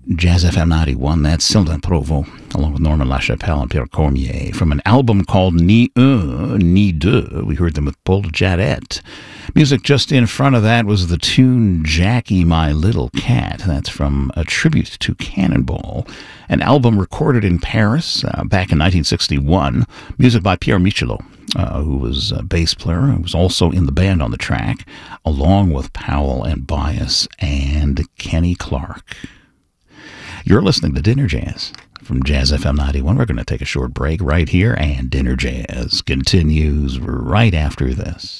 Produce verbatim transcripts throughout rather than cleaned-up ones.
Jazz F M ninety-one, that's Sylvain Provost, along with Norman Lachapelle and Pierre Cormier, from an album called Ni Un, Ni Deux. We heard them with Paul Jarret. Music just in front of that was the tune Jackie My Little Cat. That's from a tribute to Cannonball, an album recorded in Paris uh, back in nineteen sixty-one. Music by Pierre Michelot, uh, who was a bass player and was also in the band on the track, along with Powell and Bias and Kenny Clark. You're listening to Dinner Jazz from Jazz F M ninety-one. We're going to take a short break right here, and Dinner Jazz continues right after this.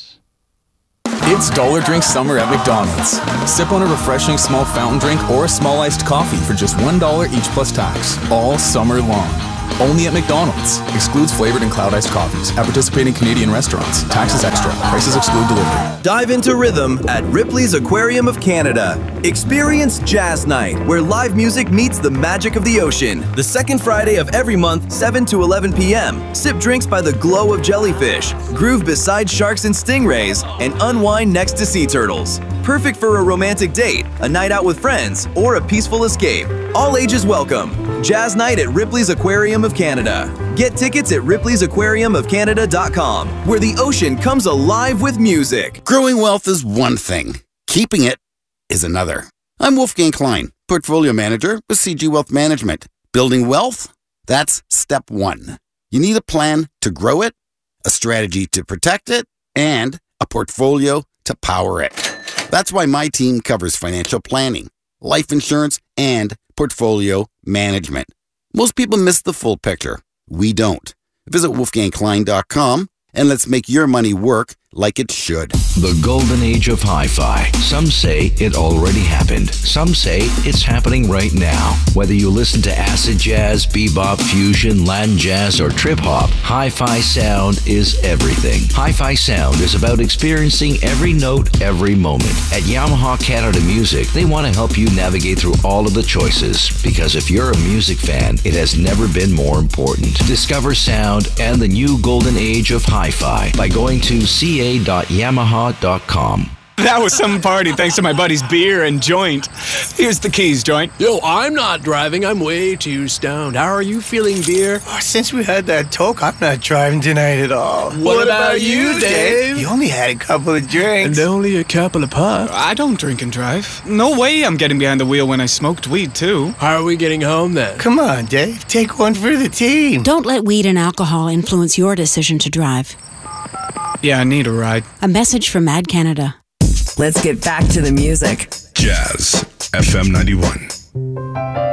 It's Dollar Drink Summer at McDonald's. Sip on a refreshing small fountain drink or a small iced coffee for just one dollar each plus tax, all summer long. Only at McDonald's. Excludes flavored and cloud iced coffees. At participating Canadian restaurants. Taxes extra. Prices exclude delivery. Dive into rhythm at Ripley's Aquarium of Canada. Experience Jazz Night, where live music meets the magic of the ocean. The second Friday of every month, seven to eleven p.m. Sip drinks by the glow of jellyfish. Groove beside sharks and stingrays. And unwind next to sea turtles. Perfect for a romantic date, a night out with friends, or a peaceful escape. All ages welcome. Jazz Night at Ripley's Aquarium of Canada. Get tickets at ripley's aquarium of canada dot com, where the ocean comes alive with music. Growing wealth is one thing. Keeping it is another. I'm Wolfgang Klein, Portfolio Manager with C G Wealth Management. Building wealth? That's step one. You need a plan to grow it, a strategy to protect it, and a portfolio to power it. That's why my team covers financial planning, life insurance, and portfolio management. Most people miss the full picture. We don't. Visit wolfgang klein dot com and let's make your money work like it should. The golden age of hi-fi. Some say it already happened. Some say it's happening right now. Whether you listen to acid jazz, bebop, fusion, Latin jazz, or trip-hop, hi-fi sound is everything. Hi-fi sound is about experiencing every note, every moment. At Yamaha Canada Music, they want to help you navigate through all of the choices. Because if you're a music fan, it has never been more important. Discover sound and the new golden age of hi-fi by going to c a dot yamaha dot com. That was some party thanks to my buddy's beer and joint. Here's the keys, joint. Yo, I'm not driving. I'm way too stoned. How are you feeling, beer? Oh, since we had that talk, I'm not driving tonight at all. What, what about, about you, Dave? You only had a couple of drinks. And only a couple of puffs. I don't drink and drive. No way I'm getting behind the wheel when I smoked weed, too. How are we getting home, then? Come on, Dave. Take one for the team. Don't let weed and alcohol influence your decision to drive. Yeah, I need a ride. A message from Mad Canada. Let's get back to the music. Jazz F M ninety-one.